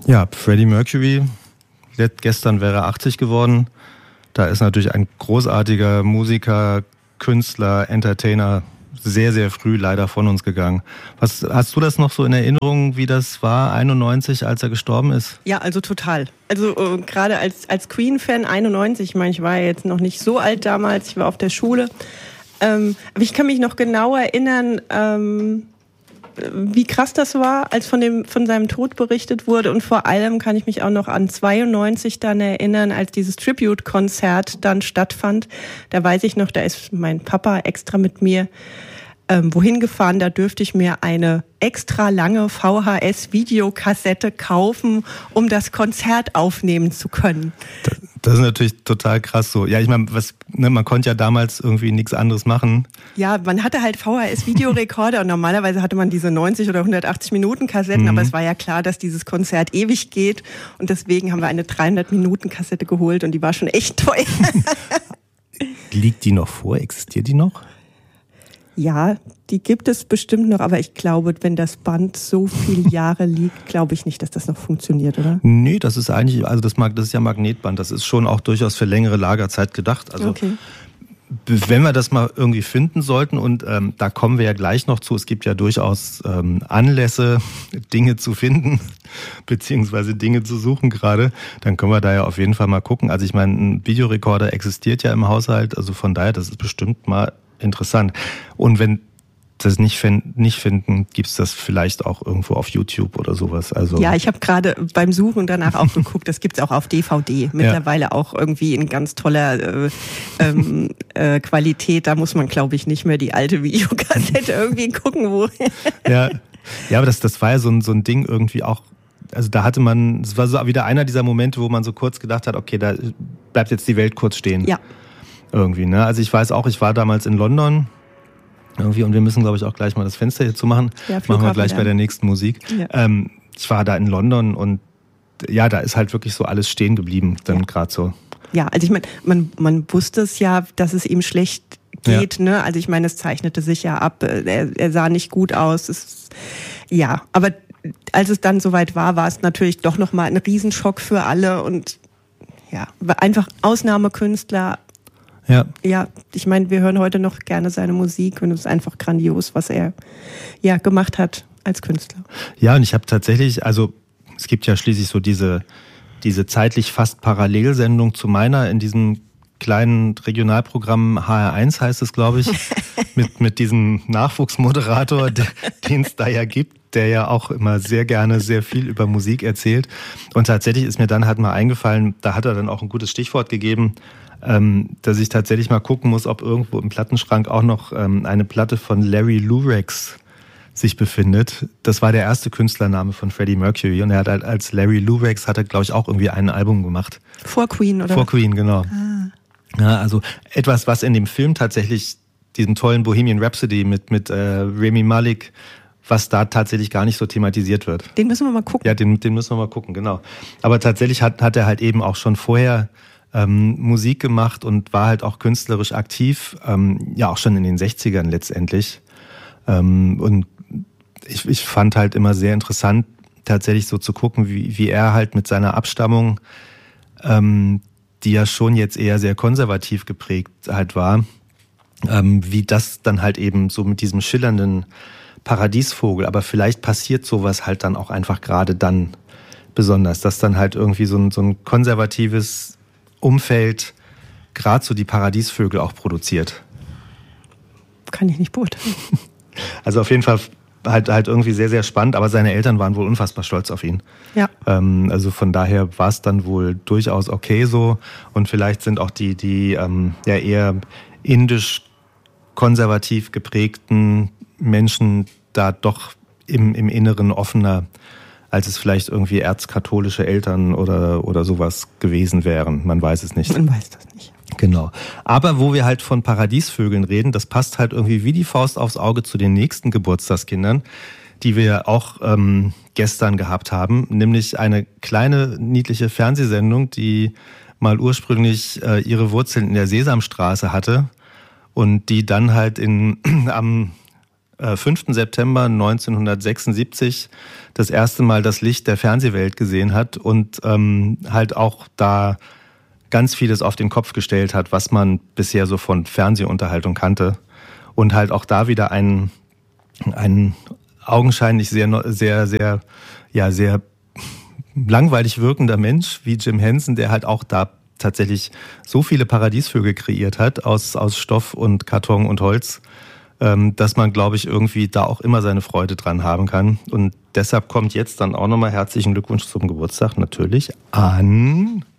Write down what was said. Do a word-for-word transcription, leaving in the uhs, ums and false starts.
Ja, Freddie Mercury, gestern wäre er achtzig geworden. Da ist natürlich ein großartiger Musiker, Künstler, Entertainer sehr, sehr früh leider von uns gegangen. Was, hast du das noch so in Erinnerung, wie das war, einundneunzig, als er gestorben ist? Ja, also total. Also äh, gerade als, als Queen-Fan einundneunzig, ich meine, ich war ja jetzt noch nicht so alt damals, ich war auf der Schule. Ähm, aber ich kann mich noch genau erinnern, ähm, wie krass das war, als von dem von seinem Tod berichtet wurde. Und vor allem kann ich mich auch noch an zweiundneunzig dann erinnern, als dieses Tribute-Konzert dann stattfand. Da weiß ich noch, da ist mein Papa extra mit mir ähm, wohin gefahren. Da dürfte ich mir eine extra lange V H S-Videokassette kaufen, um das Konzert aufnehmen zu können. Das, das ist natürlich total krass so. Ja, ich meine, was, ne, man konnte ja damals irgendwie nichts anderes machen. Ja, man hatte halt V H S-Videorekorder und normalerweise hatte man diese neunzig oder hundertachtzig Minuten Kassetten, mhm. aber es war ja klar, dass dieses Konzert ewig geht und deswegen haben wir eine dreihundert Minuten Kassette geholt und die war schon echt teuer. Liegt die noch vor? Existiert die noch? Ja, die gibt es bestimmt noch, aber ich glaube, wenn das Band so viele Jahre liegt, glaube ich nicht, dass das noch funktioniert, oder? Nee, das ist eigentlich, also das, das ist ja Magnetband, das ist schon auch durchaus für längere Lagerzeit gedacht. Also okay. Wenn wir das mal irgendwie finden sollten, und ähm, da kommen wir ja gleich noch zu, es gibt ja durchaus ähm, Anlässe, Dinge zu finden, beziehungsweise Dinge zu suchen gerade, dann können wir da ja auf jeden Fall mal gucken. Also ich meine, ein Videorekorder existiert ja im Haushalt, also von daher, das ist bestimmt mal interessant. Und wenn das nicht, find, nicht finden, gibt's das vielleicht auch irgendwo auf YouTube oder sowas. Also ja, ich habe gerade beim Suchen danach auch geguckt, das gibt's auch auf D V D. Mittlerweile ja. auch irgendwie in ganz toller äh, ähm, äh, Qualität. Da muss man, glaube ich, nicht mehr die alte Videokassette irgendwie gucken, wo. ja. ja, aber das, das war ja so ein, so ein Ding irgendwie auch. Also da hatte man, es war so wieder einer dieser Momente, wo man so kurz gedacht hat, okay, da bleibt jetzt die Welt kurz stehen. Ja. Irgendwie, ne? Also ich weiß auch, ich war damals in London irgendwie und wir müssen, glaube ich, auch gleich mal das Fenster hier zumachen. Ja, machen wir gleich bei der nächsten Musik. Ja. Ähm, ich war da in London und ja, da ist halt wirklich so alles stehen geblieben, dann ja. gerade so. Ja, also ich meine, man, man wusste es ja, dass es ihm schlecht geht, ja. ne? Also ich meine, es zeichnete sich ja ab, er, er sah nicht gut aus. Es, ja, aber als es dann soweit war, war es natürlich doch nochmal ein Riesenschock für alle und ja, einfach Ausnahmekünstler. Ja. Ja, ich meine, wir hören heute noch gerne seine Musik und es ist einfach grandios, was er ja gemacht hat als Künstler. Ja, und ich habe tatsächlich, also es gibt ja schließlich so diese, diese zeitlich fast Parallelsendung zu meiner in diesem kleinen Regionalprogramm H R eins heißt es, glaube ich, mit, mit diesem Nachwuchsmoderator, den es da ja gibt, der ja auch immer sehr gerne sehr viel über Musik erzählt. Und tatsächlich ist mir dann halt mal eingefallen, da hat er dann auch ein gutes Stichwort gegeben, ähm, dass ich tatsächlich mal gucken muss, ob irgendwo im Plattenschrank auch noch ähm, eine Platte von Larry Lurex sich befindet. Das war der erste Künstlername von Freddie Mercury und er hat halt als Larry Lurex, hat er, glaube ich, auch irgendwie ein Album gemacht. Vor Queen, oder? Vor Queen, genau. Ah. Ja, also etwas, was in dem Film tatsächlich, diesen tollen Bohemian Rhapsody mit, mit äh, Rami Malek, was da tatsächlich gar nicht so thematisiert wird. Den müssen wir mal gucken. Ja, den, den müssen wir mal gucken, genau. Aber tatsächlich hat, hat er halt eben auch schon vorher ähm, Musik gemacht und war halt auch künstlerisch aktiv, ähm, ja auch schon in den sechzigern letztendlich. Ähm, und ich, ich fand halt immer sehr interessant, tatsächlich so zu gucken, wie, wie er halt mit seiner Abstammung, ähm, die ja schon jetzt eher sehr konservativ geprägt halt war, ähm, wie das dann halt eben so mit diesem schillernden Paradiesvogel, aber vielleicht passiert sowas halt dann auch einfach gerade dann besonders, dass dann halt irgendwie so ein, so ein konservatives Umfeld gerade so die Paradiesvögel auch produziert. Kann ich nicht beurteilen. Also auf jeden Fall halt, halt irgendwie sehr, sehr spannend, aber seine Eltern waren wohl unfassbar stolz auf ihn. Ja. Ähm, also von daher war es dann wohl durchaus okay so und vielleicht sind auch die, die ähm, ja eher indisch konservativ geprägten Menschen da doch im, im Inneren offener, als es vielleicht irgendwie erzkatholische Eltern oder, oder sowas gewesen wären. Man weiß es nicht. Man weiß das nicht. Genau. Aber wo wir halt von Paradiesvögeln reden, das passt halt irgendwie wie die Faust aufs Auge zu den nächsten Geburtstagskindern, die wir auch ähm, gestern gehabt haben. Nämlich eine kleine, niedliche Fernsehsendung, die mal ursprünglich äh, ihre Wurzeln in der Sesamstraße hatte und die dann halt in, am äh, fünften September neunzehnhundertsechsundsiebzig das erste Mal das Licht der Fernsehwelt gesehen hat und ähm, halt auch da ganz vieles auf den Kopf gestellt hat, was man bisher so von Fernsehunterhaltung kannte. Und halt auch da wieder ein, ein augenscheinlich sehr, sehr, sehr, ja, sehr langweilig wirkender Mensch wie Jim Henson, der halt auch da tatsächlich so viele Paradiesvögel kreiert hat aus, aus Stoff und Karton und Holz, ähm, dass man, glaube ich, irgendwie da auch immer seine Freude dran haben kann. Und deshalb kommt jetzt dann auch nochmal herzlichen Glückwunsch zum Geburtstag natürlich an